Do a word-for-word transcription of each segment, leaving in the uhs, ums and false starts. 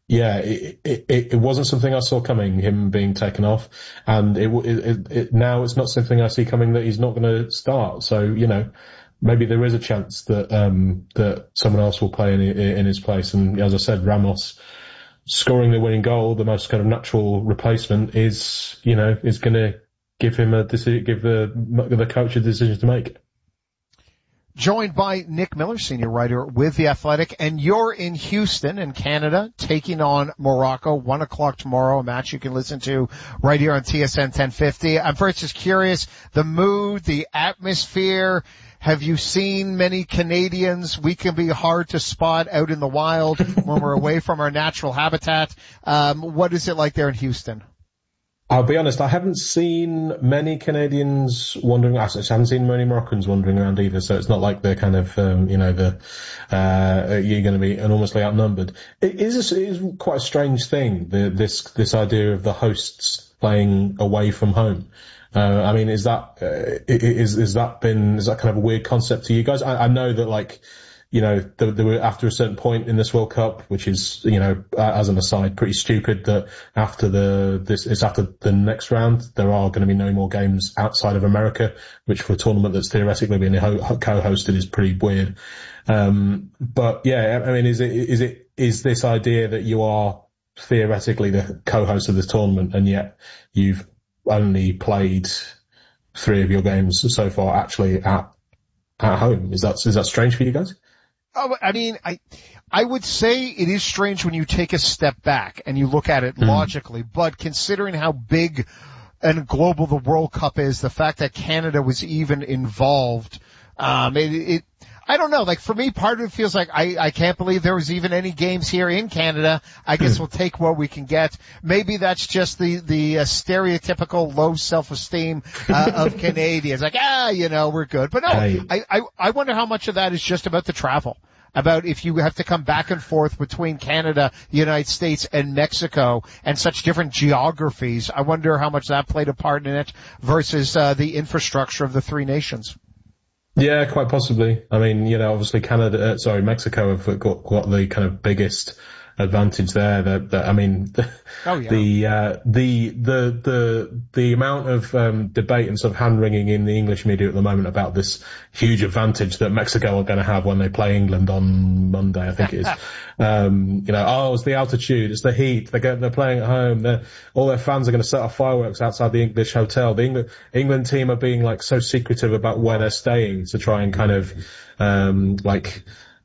Yeah, it, it, it wasn't something I saw coming, him being taken off, and it, it, it now it's not something I see coming that he's not going to start. So, you know, maybe there is a chance that um that someone else will play in in his place. And as I said, Ramos scoring the winning goal, the most kind of natural replacement, is you know is going to give him a decision, give the the coach a decision to make. Joined by Nick Miller, senior writer with The Athletic, and you're in Houston in Canada taking on Morocco, one o'clock tomorrow, a match you can listen to right here on T S N ten fifty. I'm first just curious, the mood, the atmosphere. Have you seen many Canadians? We can be hard to spot out in the wild when we're away from our natural habitat. Um, what is it like there in Houston? I'll be honest, I haven't seen many Canadians wandering, I haven't seen many Moroccans wandering around either, so it's not like they're kind of, um, you know, the, uh, you're going to be enormously outnumbered. It is, a, it is quite a strange thing, the, this, this idea of the hosts playing away from home. Uh, I mean, is that, uh, is, is that been, is that kind of a weird concept to you guys? I, I know that like, you know, there, there were after a certain point in this World Cup, which is, you know, as an aside, pretty stupid that after the, this, it's after the next round, there are going to be no more games outside of America, which for a tournament that's theoretically being co-hosted is pretty weird. Um, but yeah, I mean, is it, is it, is this idea that you are theoretically the co-host of this tournament and yet you've only played three of your games so far actually at, at home? Is that, is that strange for you guys? Oh, I mean, I, I would say it is strange when you take a step back and you look at it mm. logically, but considering how big and global the World Cup is, the fact that Canada was even involved, um, it, it, I don't know, like for me, part of it feels like I, I can't believe there was even any games here in Canada. I guess mm. we'll take what we can get. Maybe that's just the, the uh, stereotypical low self-esteem, uh, of Canadians. Like, ah, you know, we're good. But no, I, I, I wonder how much of that is just about the travel. About if you have to come back and forth between Canada, the United States, and Mexico, and such different geographies. I wonder how much that played a part in it versus uh, the infrastructure of the three nations. Yeah, quite possibly. I mean, you know, obviously Canada, uh, sorry, Mexico have got, got the kind of biggest advantage there. That, that I mean, the, oh, yeah. the, uh, the, the, the, the amount of, um, debate and sort of hand wringing in the English media at the moment about this huge advantage that Mexico are going to have when they play England on Monday, I think it is. um, you know, oh, it's the altitude, it's the heat, they're getting, they're playing at home, they're, all their fans are going to set off fireworks outside the English hotel. The England, England team are being like so secretive about where they're staying to try and kind of, um, like,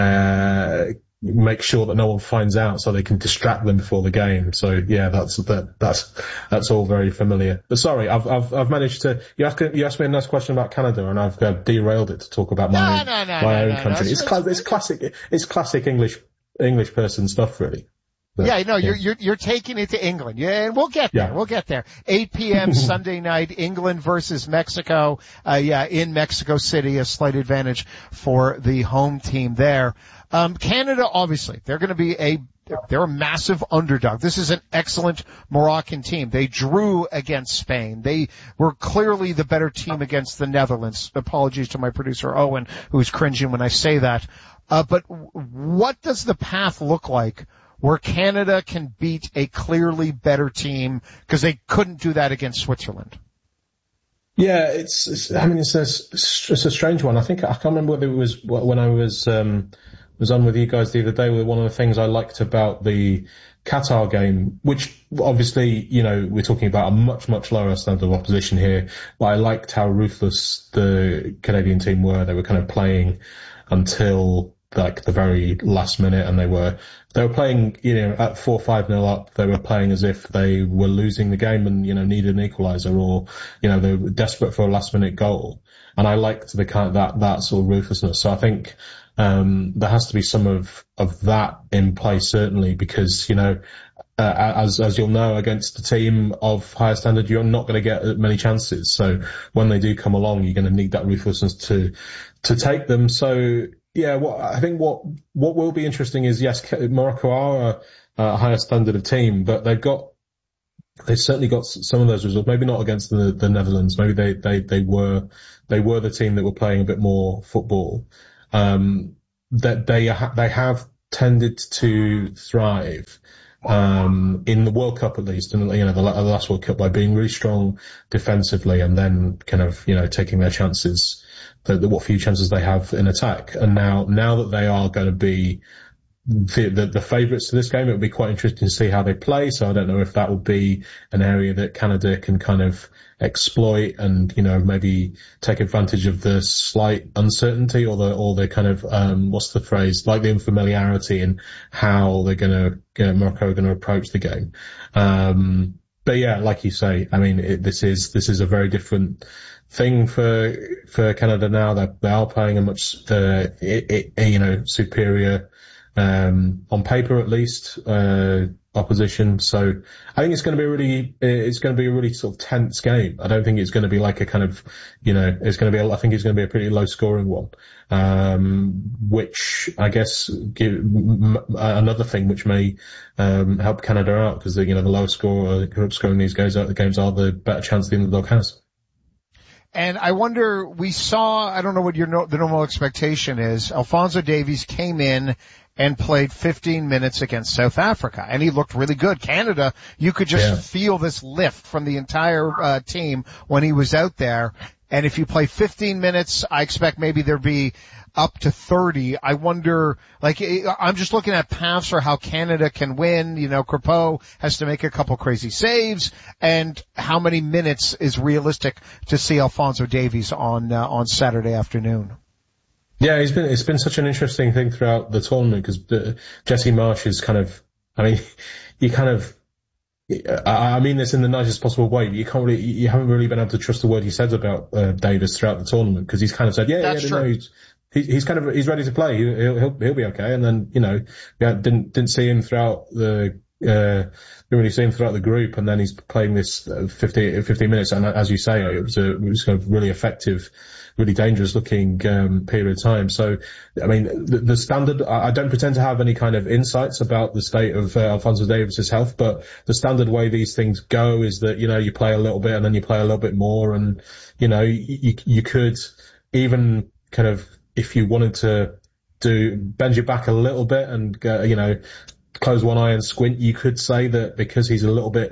uh, make sure that no one finds out so they can distract them before the game. So yeah, that's, that, that's, that's all very familiar. But sorry, I've, I've, I've managed to, you asked, you asked me a nice question about Canada and I've uh, derailed it to talk about my, no, no, no, my no, own no, country. no, It's, cla- it's classic, it's classic English, English person stuff really. But, yeah, no, yeah. you're, you're, you're taking it to England. Yeah, and we'll get there. Yeah. We'll get there. eight p.m. Sunday night, England versus Mexico. Uh, yeah, in Mexico City, a slight advantage for the home team there. Um, Canada, obviously, they're going to be a, they're a massive underdog. This is an excellent Moroccan team. They drew against Spain. They were clearly the better team against the Netherlands. Apologies to my producer Owen, who's cringing when I say that. Uh, but what does the path look like where Canada can beat a clearly better team, because they couldn't do that against Switzerland? Yeah, it's, it's I mean, it's a, it's a strange one. I think, I can't remember whether it was when I was, um, was on with you guys the other day, with one of the things I liked about the Qatar game, which obviously, you know, we're talking about a much, much lower standard of opposition here, but I liked how ruthless the Canadian team were. They were kind of playing until like the very last minute, and they were, they were playing, you know, at four, five nil up, they were playing as if they were losing the game and, you know, needed an equalizer, or, you know, they were desperate for a last minute goal. And I liked the kind of that, that sort of ruthlessness. So I think, um, there has to be some of, of that in play, certainly, because, you know, uh, as, as you'll know, against a team of higher standard, you're not going to get many chances. So when they do come along, you're going to need that ruthlessness to, to take them. So, yeah, what I think what what will be interesting is, yes, Morocco are a, a higher standard of team, but they've got they've certainly got some of those results. Maybe not against the, the Netherlands. Maybe they, they they were they were the team that were playing a bit more football. Um, that they ha- they have tended to thrive um, in the World Cup at least, and you know the, the last World Cup by being really strong defensively and then kind of you know taking their chances, the, the what few chances they have in attack. And now now that they are going to be the, the, the favourites to this game, it would be quite interesting to see how they play. So I don't know if that would be an area that Canada can kind of exploit and, you know, maybe take advantage of the slight uncertainty or the, or the kind of, um, what's the phrase, like the unfamiliarity in how they're going to, Morocco are going to approach the game. Um, but yeah, like you say, I mean, it, this is, this is a very different thing for, for Canada now. They're, they are playing a much, uh, it, it, you know, superior, um, on paper at least, uh, opposition. So I think it's going to be a really, it's going to be a really sort of tense game. I don't think it's going to be like a kind of, you know, it's going to be, a, I think it's going to be a pretty low scoring one. Um, which I guess give m- another thing which may, um, help Canada out because, you know, the lower score, uh, scoring these games out, the games are the better chance the underdog has. And I wonder, we saw, I don't know what your no, the normal expectation is. Alphonso Davies came in and played fifteen minutes against South Africa, and he looked really good. Canada, you could just yeah. feel this lift from the entire uh, team when he was out there. And if you play fifteen minutes, I expect maybe there'd be up to thirty. I wonder, like, I'm just looking at paths for how Canada can win. You know, Crepeau has to make a couple crazy saves, and how many minutes is realistic to see Alphonso Davies on uh, on Saturday afternoon? Yeah, it's been it's been such an interesting thing throughout the tournament because Jesse Marsch is kind of, I mean, you kind of. I mean this in the nicest possible way. You can't really, you haven't really been able to trust the word he says about uh, Davis throughout the tournament because he's kind of said, yeah, That's yeah, true. no, he's, he's kind of, he's ready to play. He'll, he'll, he'll be okay. And then, you know, yeah, didn't, didn't see him throughout the, uh, didn't really see him throughout the group. And then he's playing this uh, fifty, fifteen minutes. And as you say, it was a, it was kind of really effective, really dangerous looking, um, period of time. So, I mean, the, the standard, I don't pretend to have any kind of insights about the state of uh, Alphonso Davies's health, but the standard way these things go is that, you know, you play a little bit and then you play a little bit more. And, you know, you, you could even kind of, if you wanted to do, bend your back a little bit and, uh, you know, close one eye and squint, you could say that because he's a little bit,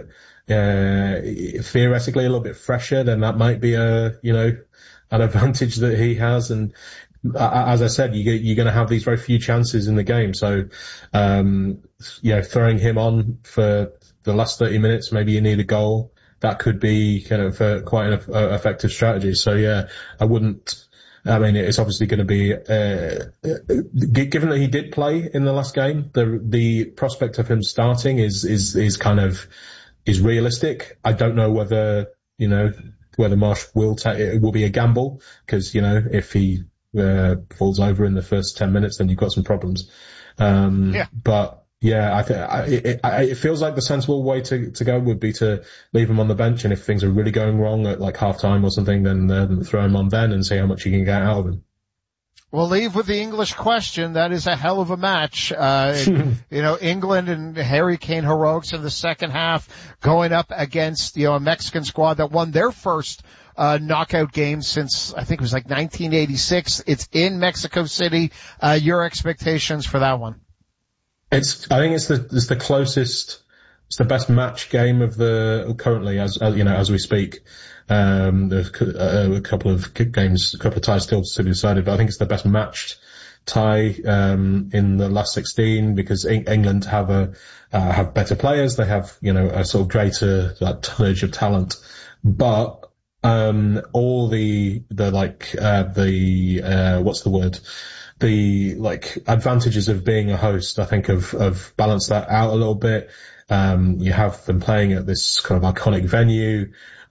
uh, theoretically a little bit fresher, then that might be a, you know, an advantage that he has. And uh, as I said, you, you're going to have these very few chances in the game. So, um, you know, throwing him on for the last thirty minutes, maybe you need a goal. That could be kind of uh, quite an uh, effective strategy. So yeah, I wouldn't, I mean, it's obviously going to be, uh, given that he did play in the last game, the, the prospect of him starting is, is, is kind of, is realistic. I don't know whether, you know, whether Marsch will take, it will be a gamble, because, you know, if he, uh, falls over in the first ten minutes, then you've got some problems. Um, yeah. but, Yeah, I think it, it, it feels like the sensible way to, to go would be to leave him on the bench, and if things are really going wrong at like half time or something, then uh, throw him on then and see how much you can get out of him. We'll leave with the English question. That is a hell of a match. Uh, you know, England and Harry Kane heroics in the second half going up against, you know, a Mexican squad that won their first uh knockout game since I think it was like nineteen eighty-six. It's in Mexico City. Uh, your expectations for that one? It's, I think it's the, it's the closest, it's the best match game of the, currently as, as you know, as we speak. Um, there's a, a couple of games, a couple of ties still to be decided, but I think it's the best matched tie, um, in the last sixteen, because England have a, uh, have better players. They have, you know, a sort of greater, like, tonnage of talent, but, um, all the, the like, uh, the, uh, what's the word? The, like, advantages of being a host, I think, have, have balanced that out a little bit. Um, you have them playing at this kind of iconic venue,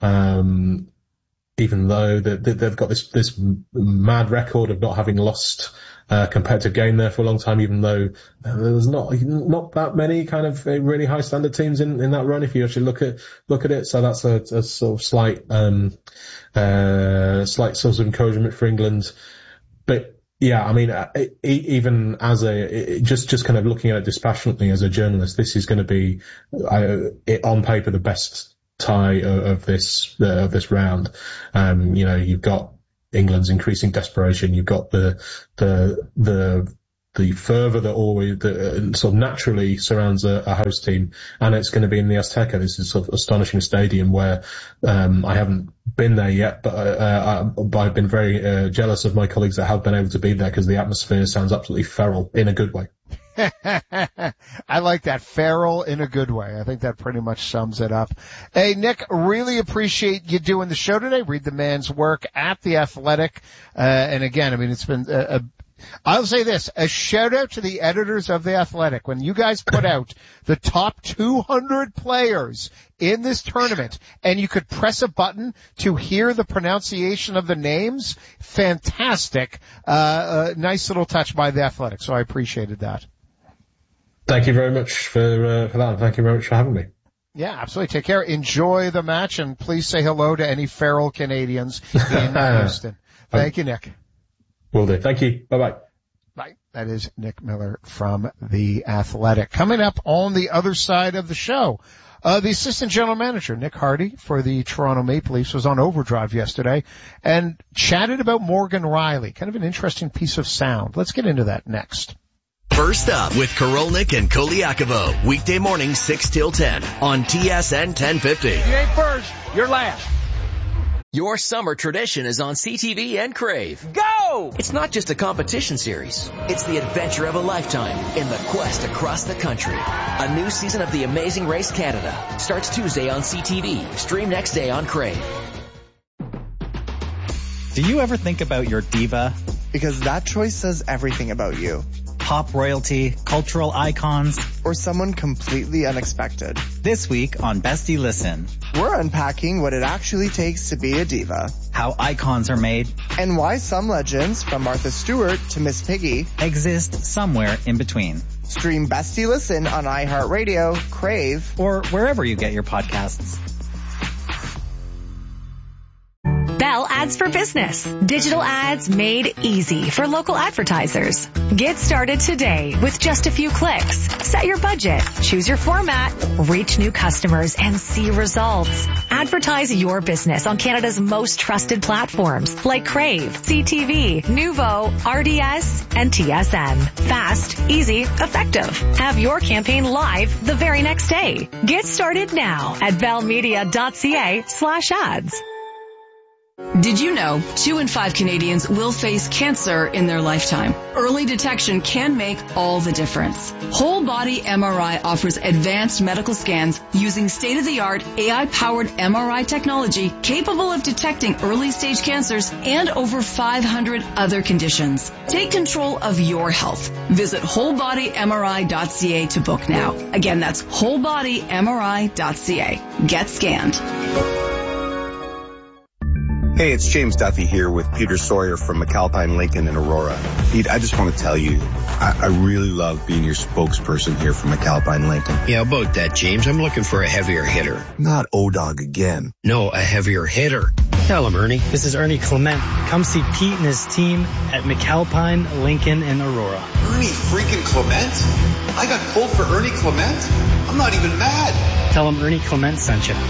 um, even though they, they've got this, this mad record of not having lost a competitive game there for a long time, even though there's not, not that many kind of really high standard teams in, in that run, if you actually look at, look at it. So that's a, a sort of slight, um, uh, slight source of encouragement for England. But, yeah, I mean, even as a, just, just kind of looking at it dispassionately as a journalist, this is going to be, uh, on paper, the best tie of this, uh, of this round. Um, you know, you've got England's increasing desperation. You've got the, the, the the fervour that always that sort of naturally surrounds a, a host team, and it's going to be in the Azteca. This is sort of astonishing stadium where um, I haven't been there yet, but, uh, I, but I've been very uh, jealous of my colleagues that have been able to be there because the atmosphere sounds absolutely feral in a good way. I like that, feral in a good way. I think that pretty much sums it up. Hey, Nick, really appreciate you doing the show today. Read the man's work at The Athletic. Uh, and again, I mean, it's been a, a I'll say this, a shout out to the editors of The Athletic. When you guys put out the top two hundred players in this tournament and you could press a button to hear the pronunciation of the names, fantastic. Uh, uh nice little touch by The Athletic. So I appreciated that. Thank you very much for, uh, for that. And thank you very much for having me. Yeah, absolutely. Take care. Enjoy the match and please say hello to any feral Canadians in Houston. Thank you, Nick. Will do. Thank you. Bye-bye. Bye. That is Nick Miller from The Athletic. Coming up on the other side of the show, uh, the assistant general manager, Nick Hardy, for the Toronto Maple Leafs, was on overdrive yesterday and chatted about Morgan Rielly. Kind of an interesting piece of sound. Let's get into that next. First up with Korolnik and Koliakovo, weekday morning six till ten on T S N ten fifty. You ain't first, you're last. Your summer tradition is on C T V and Crave. Go! It's not just a competition series. It's the adventure of a lifetime in the quest across the country. A new season of The Amazing Race Canada starts Tuesday on C T V. Stream next day on Crave. Do you ever think about your diva? Because that choice says everything about you. Pop royalty, cultural icons, or someone completely unexpected. This week on Bestie Listen, we're unpacking what it actually takes to be a diva, how icons are made, and why some legends, from Martha Stewart to Miss Piggy, exist somewhere in between. Stream Bestie Listen on iHeartRadio, Crave, or wherever you get your podcasts. Bell Ads for Business. Digital ads made easy for local advertisers. Get started today with just a few clicks. Set your budget, choose your format, reach new customers, and see results. Advertise your business on Canada's most trusted platforms like Crave, C T V, Nuvo, R D S, and T S N. Fast, easy, effective. Have your campaign live the very next day. Get started now at bellmedia.ca slash ads. Did you know two in five Canadians will face cancer in their lifetime? Early detection can make all the difference. Whole Body M R I offers advanced medical scans using state-of-the-art A I-powered M R I technology capable of detecting early-stage cancers and over five hundred other conditions. Take control of your health. Visit whole body M R I dot C A to book now. Again, that's whole body M R I dot C A. Get scanned. Hey, it's James Duffy here with Peter Sawyer from McAlpine Lincoln in Aurora. Pete, I just want to tell you, I, I really love being your spokesperson here for McAlpine Lincoln. Yeah, about that, James. I'm looking for a heavier hitter. Not O-Dog again. No, a heavier hitter. Tell him, Ernie. This is Ernie Clement. Come see Pete and his team at McAlpine Lincoln in Aurora. Ernie freaking Clement? I got pulled for Ernie Clement? I'm not even mad. Tell him Ernie Clement sent you.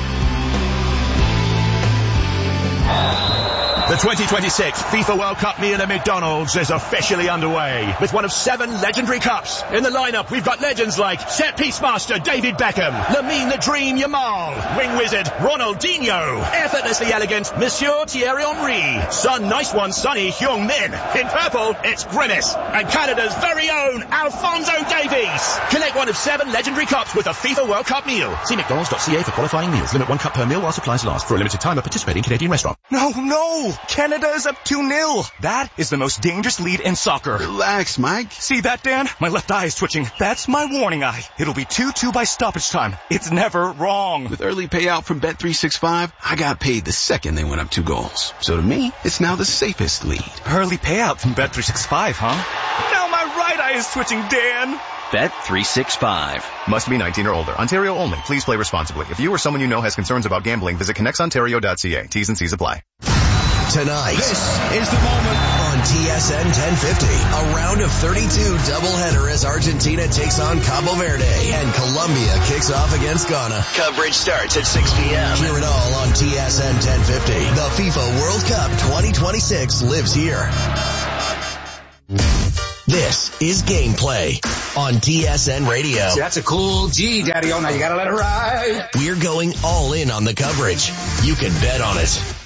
The twenty twenty-six FIFA World Cup meal at McDonald's is officially underway with one of seven legendary cups. In the lineup, we've got legends like Set Piece Master David Beckham, Lamine the Dream Yamal, Wing Wizard Ronaldinho, effortlessly elegant Monsieur Thierry Henry, Sun Nice One Sonny Heung-min. In purple, it's Grimace, and Canada's very own Alphonso Davies. Collect one of seven legendary cups with a FIFA World Cup meal. See mcdonalds dot c a for qualifying meals. Limit one cup per meal while supplies last. For a limited time at participating Canadian restaurant. No, no! Canada is up two nil. That is the most dangerous lead in soccer. Relax, Mike. See that, Dan? My left eye is twitching. That's my warning eye. It'll be two two by stoppage time. It's never wrong. With early payout from Bet three sixty-five, I got paid the second they went up two goals. So to me, it's now the safest lead. Early payout from Bet three sixty-five, huh? Now my right eye is twitching, Dan. Bet three sixty-five. Must be nineteen or older. Ontario only. Please play responsibly. If you or someone you know has concerns about gambling, visit connects ontario dot c a. T's and C's apply. Tonight, this is the moment on T S N ten fifty. A round of thirty-two doubleheader as Argentina takes on Cabo Verde and Colombia kicks off against Ghana. Coverage starts at six p.m. Hear it all on T S N ten fifty. The FIFA World Cup twenty twenty-six lives here. This is Gameplay on T S N Radio. See, that's a cool G, Daddy. Oh, now you gotta let it ride. We're going all in on the coverage. You can bet on it.